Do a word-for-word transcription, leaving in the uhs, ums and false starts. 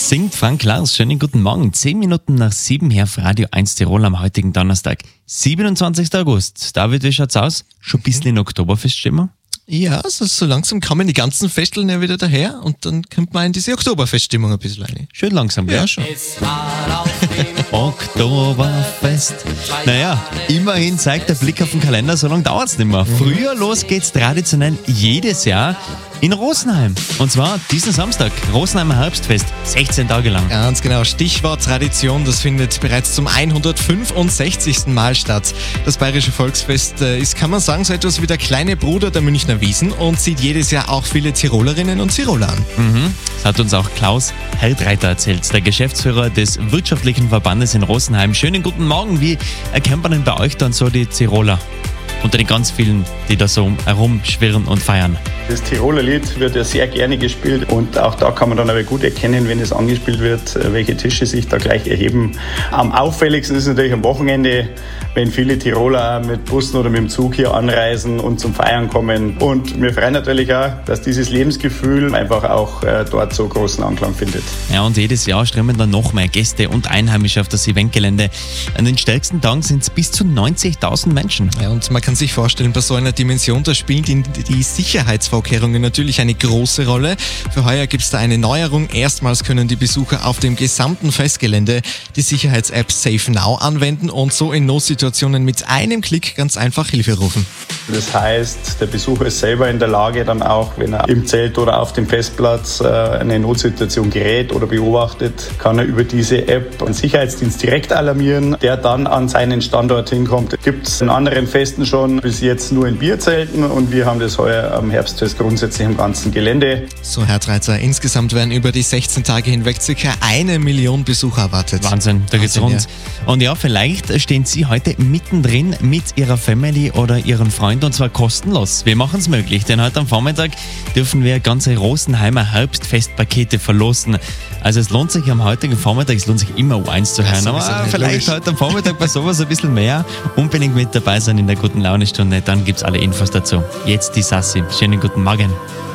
singt Frank Lars. Schönen guten Morgen. Zehn Minuten nach sieben hier auf Radio eins Tirol am heutigen Donnerstag, siebenundzwanzigsten August. David, wie schaut's aus? Schon ein bisschen in Oktoberfeststimmung? Ja, also so langsam kommen die ganzen Festeln ja wieder daher und dann kommt man in diese Oktoberfeststimmung ein bisschen rein. Schön langsam, Ja, gell? schon. Oktoberfest. Naja, immerhin zeigt der Blick auf den Kalender, so lange dauert's nicht mehr. Früher los geht's traditionell jedes Jahr in Rosenheim. Und zwar diesen Samstag, Rosenheimer Herbstfest, sechzehn Tage lang. Ganz genau, Stichwort Tradition, das findet bereits zum hundertfünfundsechzigsten Mal statt. Das Bayerische Volksfest äh, ist, kann man sagen, so etwas wie der kleine Bruder der Münchner Wiesn und zieht jedes Jahr auch viele Tirolerinnen und Tiroler an. Mhm. Das hat uns auch Klaus Heldreiter erzählt, der Geschäftsführer des wirtschaftlichen Verbandes in Rosenheim. Schönen guten Morgen, wie erkennt man denn bei euch dann so die Tiroler? Unter den ganz vielen, die da so herumschwirren und feiern. Das Tiroler Lied wird ja sehr gerne gespielt und auch da kann man dann aber gut erkennen, wenn es angespielt wird, welche Tische sich da gleich erheben. Am auffälligsten ist es natürlich am Wochenende, wenn viele Tiroler mit Bussen oder mit dem Zug hier anreisen und zum Feiern kommen. Und wir freuen natürlich auch, dass dieses Lebensgefühl einfach auch äh, dort so großen Anklang findet. Ja, und jedes Jahr strömen dann noch mehr Gäste und Einheimische auf das Eventgelände. An den stärksten Tagen sind es bis zu neunzigtausend Menschen. Ja, und man kann sich vorstellen, bei so einer Dimension, da spielen die, die Sicherheitsvorkehrungen natürlich eine große Rolle. Für heuer gibt es da eine Neuerung. Erstmals können die Besucher auf dem gesamten Festgelände die Sicherheits-App Safe Now anwenden und so in Notsituationen mit einem Klick ganz einfach Hilfe rufen. Das heißt, der Besucher ist selber in der Lage, dann auch, wenn er im Zelt oder auf dem Festplatz äh, eine Notsituation gerät oder beobachtet, kann er über diese App einen Sicherheitsdienst direkt alarmieren, der dann an seinen Standort hinkommt. Gibt es in anderen Festen schon bis jetzt nur in Bierzelten und wir haben das heuer am Herbstfest grundsätzlich im ganzen Gelände. So, Herr Treitzer, insgesamt werden über die sechzehn Tage hinweg ca. eine Million Besucher erwartet. Wahnsinn, da geht's Wahnsinn, rund. Und ja, vielleicht stehen Sie heute mittendrin mit Ihrer Family oder Ihren Freunden und zwar kostenlos. Wir machen es möglich, denn heute am Vormittag dürfen wir ganze Rosenheimer Herbstfestpakete verlosen. Also es lohnt sich am heutigen Vormittag, es lohnt sich immer U eins zu hören, Ja, aber sowieso, vielleicht logisch. heute am Vormittag bei sowas ein bisschen mehr. Unbedingt mit dabei sein in der guten Laune-Stunde, dann gibt's alle Infos dazu. Jetzt die Sassi. Schönen guten Morgen.